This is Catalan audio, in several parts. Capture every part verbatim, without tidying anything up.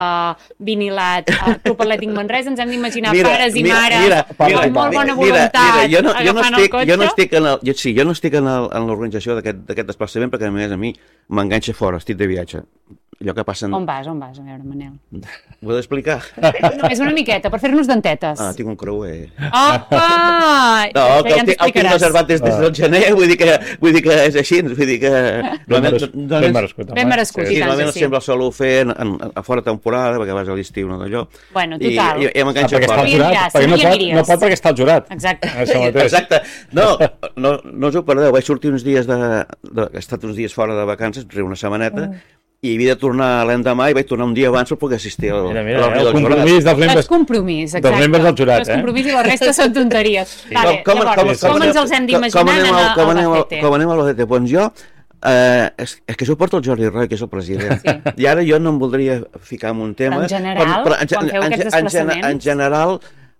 Uh, vinilat, uh, Club Atlètic Manresa, ens hem d'imaginar pares i mares mira, mira, amb molt bona voluntat mira, mira, jo no, jo no agafant estic, el cotxe. Jo no estic en, el, jo, sí, jo no estic en, el, en l'organització d'aquest desplaçament perquè a més a mi m'enganxa fora, estic de viatge. Allò que passen... On vas, on vas? A veure, Manel. Ho he d'explicar? Només una miqueta, per fer-nos dentetes. Ah, tinc un creuer. Opa! No, que ja el, tinc, el tinc reservat des, des del gener, vull dir, que, vull dir que és així, vull dir que... Ben merescut. Ben merescut, ben merescut sí, i tant, normalment sí. sempre el solo fer en, en, a fora temporada, perquè vas a l'estiu, no d'allò. Bueno, total. I, i, i m'enganxa ah, fora. Jurat, ja, perquè sí, no, ja pot, no pot perquè està el jurat. Exacte. Exacte. No, no, no us ho perdeu, vaig sortir uns dies de... de he estat uns dies fora de vacances, una setmaneta, mm. i havia de tornar l'endemà i vaig tornar un dia abans per poder assistir al, mira, mira, a la reunió el del compromís jurat. dels membres, Dels compromís, exacte. dels membres del jurat, eh? Els compromís i la resta són tonteries. Sí. Vale, Com, com, llavors, com, com ens els hem d'imaginar en Albacete? Com anem a l'Albacete? Doncs jo, eh, és, és que això ho porta el Jordi Roy, que és el president. Sí. I ara jo no em voldria ficar en un tema... Però en general, però, però, en, quan feu aquests desplaçaments... En general,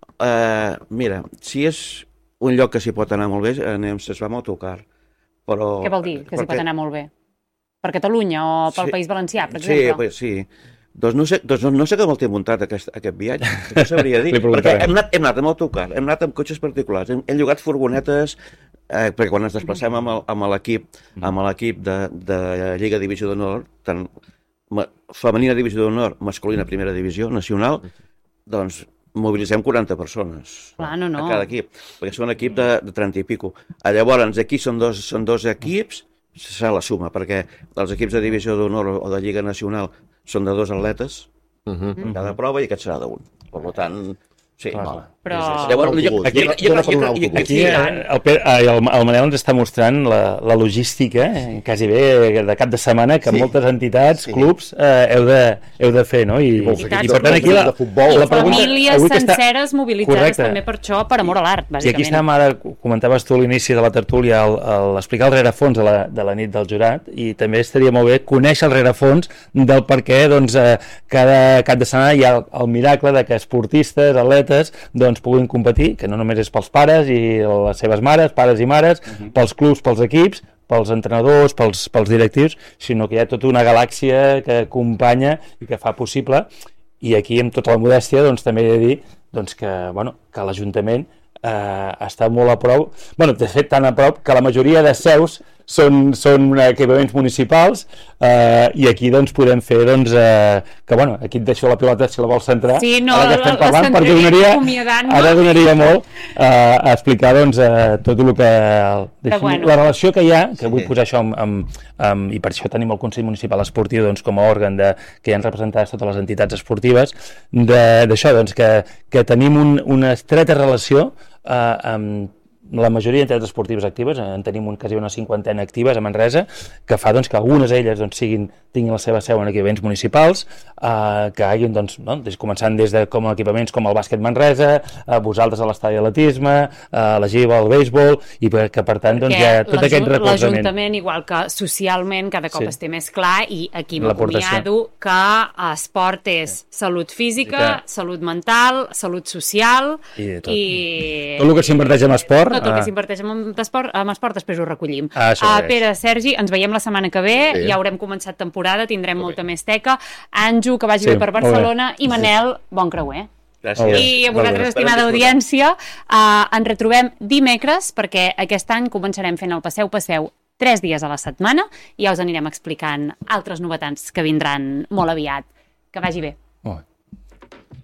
eh, mira, si és un lloc que s'hi pot anar molt bé, anem, es va amb autocar. Però... Què vol dir, que s'hi pot anar molt bé? Per Catalunya o pel sí. País Valencià, per exemple? Sí, sí. Doncs no sé, doncs no sé com el té muntat aquest, aquest viatge, no sabria dir, perquè hem anat, hem anat amb autocar, hem anat amb cotxes particulars, hem, hem llogat furgonetes, eh, perquè quan ens desplacem amb, el, amb l'equip amb l'equip de, de Lliga Divisió d'Honor, tant ma, femenina Divisió d'Honor, masculina Primera Divisió, nacional, doncs mobilitzem quaranta persones Clar, no, no. a cada equip, perquè són un equip de, de trenta i pico. Llavors, aquí són dos, són dos equips, serà la suma, perquè els equips de Divisió d'Honor o de Lliga Nacional són de dos atletes uh -huh. en cada prova i aquest serà d'un. Per tant, sí, clar. Però... Llavors, jo, aquí, jo, jo, jo, jo, aquí el, el, el Manel ens està mostrant la, la logística, eh, quasi bé de cap de setmana, que sí. moltes entitats, sí. clubs, eh, heu, de, heu de fer, no? I, I, I, i per tant aquí la, la pregunta... Famílies senceres està... mobilitzades Correcte. També per això, per amor a l'art, bàsicament. I aquí estàvem ara, comentaves tu a l'inici de la tertúlia, el, el, explicar el rerefons de la, de la nit del jurat, i també estaria molt bé conèixer el rerefons del per què doncs, eh, cada cap de setmana hi ha el, el miracle de que esportistes, atletes, doncs, puguin competir, que no només és pels pares i les seves mares, pares i mares, uh-huh. pels clubs, pels equips, pels entrenadors, pels, pels directius, sinó que hi ha tota una galàxia que acompanya i que fa possible, i aquí amb tota la modèstia doncs, també he de dir doncs, que, bueno, que l'Ajuntament eh, està molt a prop, bueno, de fet tan a prop que la majoria de seus són, són equipaments municipals eh, i aquí doncs podem fer doncs, eh, que bueno, aquí et deixo la pilota si la vols centrar, sí, no, ara que estem parlant, la perquè donaria, ara donaria molt eh, a explicar doncs, eh, tot el que deixi, bueno. la relació que hi ha, que sí. vull posar això amb, amb, amb, i per això tenim el Consell Municipal Esportiu doncs, com a òrgan de, que hi han representades totes les entitats esportives, d'això doncs, que, que tenim un, una estreta relació eh, amb la majoria d'entitats esportives actives, en tenim un, quasi una cinquantena actives a Manresa, que fa doncs, que algunes d'elles doncs, siguin, tinguin la seva seu en equipaments municipals, eh, que hagin, doncs, no? des, començant des de com equipaments com el bàsquet Manresa, eh, vosaltres a l'estadi d'atletisme, eh, la Giva, el béisbol, i que per tant doncs, hi ha tot aquest recolzament. L'Ajuntament, igual que socialment, cada cop sí. es té més clar, i aquí m'acomiado que esport és salut física, sí, salut mental, salut social, i, tot. i... tot el que s'inverteix en esport, tot el que s'inverteix en esport, en esport després ho recollim. Ah, uh, Pere, Sergi, ens veiem la setmana que ve, sí. ja haurem començat temporada, tindrem okay. molta més teca. Anju, que vagi sí, bé per Barcelona, i Manel, bon creuer. Gràcies. I a vosaltres, estimada audiència, uh, ens retrobem dimecres, perquè aquest any començarem fent el Passeu Passeu tres dies a la setmana, i ja us anirem explicant altres novetats que vindran molt aviat. Que vagi bé. Oh.